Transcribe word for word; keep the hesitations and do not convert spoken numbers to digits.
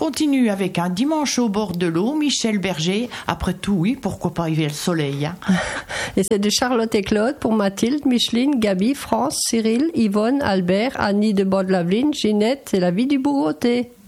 continue avec un dimanche au bord de l'eau, Michel Berger. Après tout, oui, pourquoi pas, il y a le soleil. Hein. Et c'est de Charlotte et Claude pour Mathilde, Micheline, Gabi, France, Cyril, Yvonne, Albert, Annie de Bode-Laveline, Ginette, c'est la vie du Bourgoté.